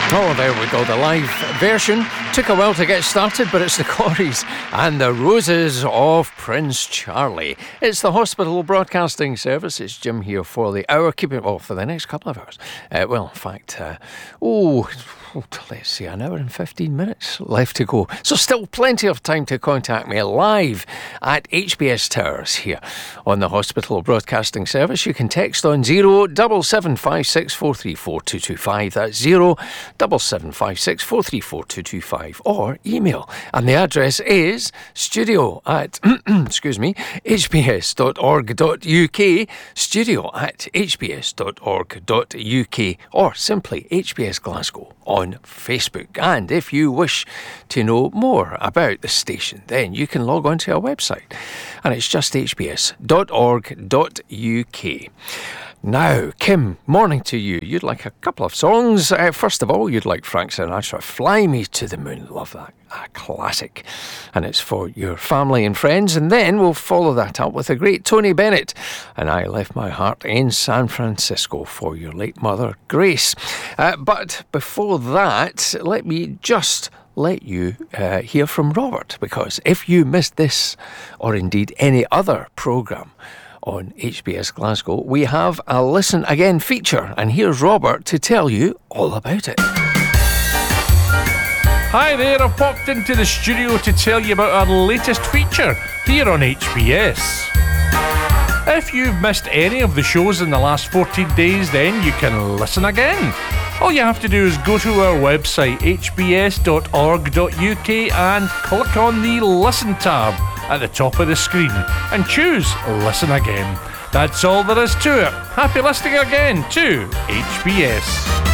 Oh, there we go. The live version took a while to get started, but it's the Corries and the Roses of Prince Charlie. It's the Hospital Broadcasting Service. It's Jim here for the hour, for the next couple of hours. In fact, let's see, an hour and 15 minutes left to go. So still plenty of time to contact me live at HBS Towers here on the Hospital Broadcasting Service. You can text on 07756434225. That's 07756434225, or email. And the address is studio at hbs.org.uk, studio at hbs.org.uk, or simply HBS Glasgow on Facebook. And if you wish to know more about the station, then you can log on to our website, and it's just hbs.org.uk. Now, Kim, morning to you. You'd like a couple of songs. First of all, you'd like Frank Sinatra, Fly Me to the Moon. Love that. A classic. And it's for your family and friends. And then we'll follow that up with a great Tony Bennett, And I Left My Heart in San Francisco, for your late mother, Grace. But before that, let me just let you hear from Robert, because if you missed this, or indeed any other programme on HBS Glasgow, we have a Listen Again feature, and here's Robert to tell you all about it. Hi there, I've popped into the studio to tell you about our latest feature here on HBS. If you've missed any of the shows in the last 14 days, then you can listen again. All you have to do is go to our website, hbs.org.uk, and click on the Listen tab at the top of the screen and choose Listen Again. That's all there is to it. Happy listening again to HBS.